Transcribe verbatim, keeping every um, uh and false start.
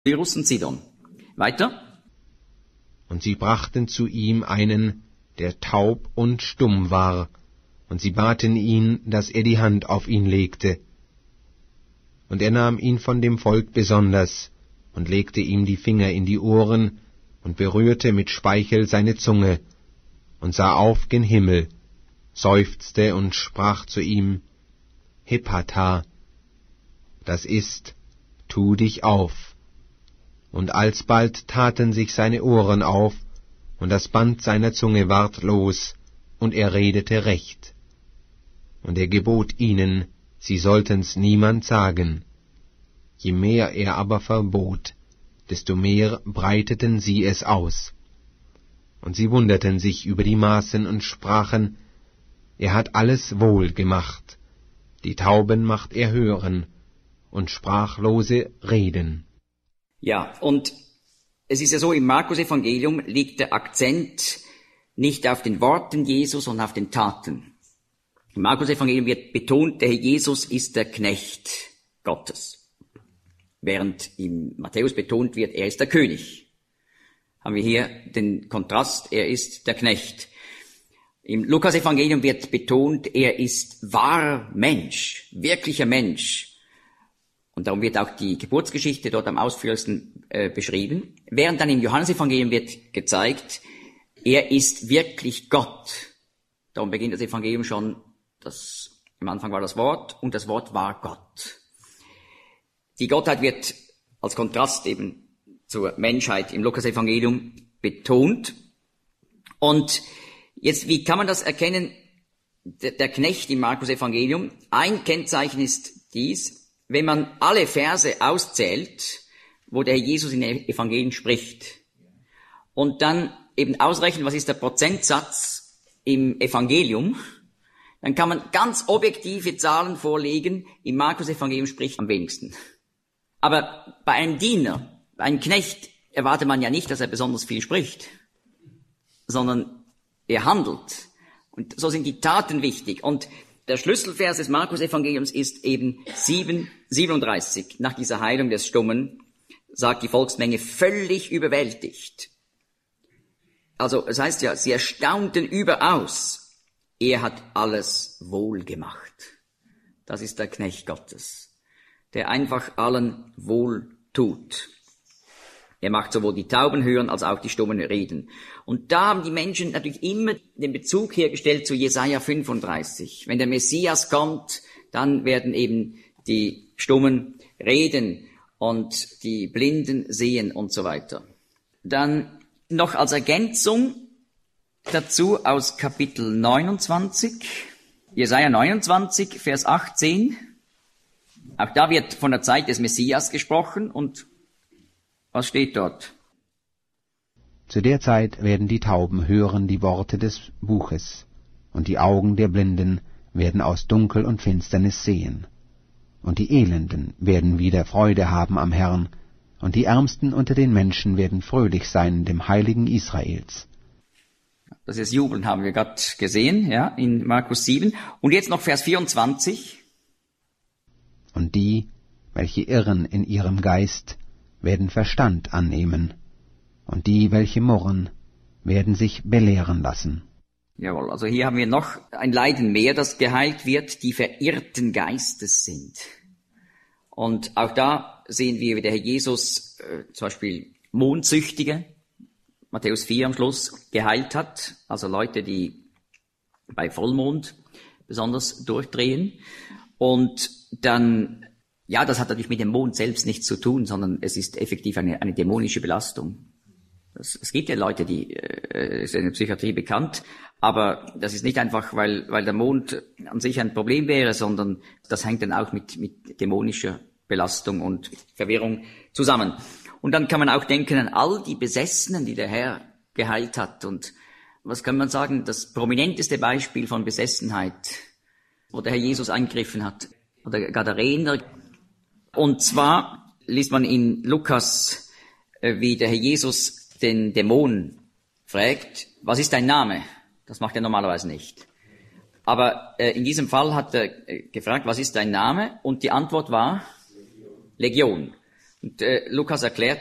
Tyrus und Sidon. Weiter. Und sie brachten zu ihm einen, der taub und stumm war, und sie baten ihn, dass er die Hand auf ihn legte. Und er nahm ihn von dem Volk besonders, und legte ihm die Finger in die Ohren, und berührte mit Speichel seine Zunge, und sah auf gen Himmel, seufzte und sprach zu ihm, Hephata, das ist, tu dich auf. Und alsbald taten sich seine Ohren auf, und das Band seiner Zunge ward los, und er redete recht. Und er gebot ihnen, sie sollten's niemand sagen. Je mehr er aber verbot, desto mehr breiteten sie es aus. Und sie wunderten sich über die Maßen und sprachen, er hat alles wohl gemacht, die Tauben macht er hören, und Sprachlose reden. Ja, und es ist ja so, im Markus-Evangelium liegt der Akzent nicht auf den Worten Jesus, sondern auf den Taten. Im Markus-Evangelium wird betont, der Herr Jesus ist der Knecht Gottes. Während im Matthäus betont wird, er ist der König. Haben wir hier den Kontrast, er ist der Knecht. Im Lukas-Evangelium wird betont, er ist wahrer Mensch, wirklicher Mensch. Und darum wird auch die Geburtsgeschichte dort am ausführlichsten äh, beschrieben. Während dann im Johannesevangelium wird gezeigt, er ist wirklich Gott. Darum beginnt das Evangelium schon, das, am Anfang war das Wort und das Wort war Gott. Die Gottheit wird als Kontrast eben zur Menschheit im Lukas-Evangelium betont. Und jetzt, wie kann man das erkennen? Der, der Knecht im Markus-Evangelium, ein Kennzeichen ist dies, wenn man alle Verse auszählt, wo der Herr Jesus in den Evangelien spricht, und dann eben ausrechnen, was ist der Prozentsatz im Evangelium, dann kann man ganz objektive Zahlen vorlegen, im Markus-Evangelium spricht am wenigsten. Aber bei einem Diener, bei einem Knecht, erwartet man ja nicht, dass er besonders viel spricht, sondern er handelt. Und so sind die Taten wichtig. Und der Schlüsselvers des Markus-Evangeliums ist eben sieben, siebenunddreißig. Nach dieser Heilung des Stummen sagt die Volksmenge völlig überwältigt. Also es heißt ja, sie erstaunten überaus. Er hat alles wohl gemacht. Das ist der Knecht Gottes, der einfach allen wohl tut. Er macht sowohl die Tauben hören, als auch die Stummen reden. Und da haben die Menschen natürlich immer den Bezug hergestellt zu Jesaja fünfunddreißig. Wenn der Messias kommt, dann werden eben die Stummen reden und die Blinden sehen und so weiter. Dann noch als Ergänzung dazu aus Kapitel neunundzwanzig, Jesaja neunundzwanzig, Vers achtzehn. Auch da wird von der Zeit des Messias gesprochen und was steht dort? Zu der Zeit werden die Tauben hören die Worte des Buches, und die Augen der Blinden werden aus Dunkel und Finsternis sehen. Und die Elenden werden wieder Freude haben am Herrn, und die Ärmsten unter den Menschen werden fröhlich sein dem Heiligen Israels. Das ist Jubeln, haben wir gerade gesehen, ja, in Markus sieben. Und jetzt noch Vers vierundzwanzig. Und die, welche irren in ihrem Geist, werden Verstand annehmen, und die, welche murren, werden sich belehren lassen. Jawohl, also hier haben wir noch ein Leiden mehr, das geheilt wird, die verirrten Geistes sind. Und auch da sehen wir, wie der Herr Jesus äh, zum Beispiel Mondsüchtige, Matthäus vier am Schluss, geheilt hat, also Leute, die bei Vollmond besonders durchdrehen. Und dann, ja, das hat natürlich mit dem Mond selbst nichts zu tun, sondern es ist effektiv eine, eine dämonische Belastung. Das, es gibt ja Leute, die, äh, ist in der Psychiatrie bekannt, aber das ist nicht einfach, weil, weil der Mond an sich ein Problem wäre, sondern das hängt dann auch mit, mit dämonischer Belastung und Verwirrung zusammen. Und dann kann man auch denken an all die Besessenen, die der Herr geheilt hat. Und was kann man sagen, das prominenteste Beispiel von Besessenheit, wo der Herr Jesus eingegriffen hat, oder Gadarener. Und zwar liest man in Lukas, wie der Herr Jesus den Dämon fragt, was ist dein Name? Das macht er normalerweise nicht. Aber äh, in diesem Fall hat er äh, gefragt, was ist dein Name? Und die Antwort war Legion. Und äh, Lukas erklärt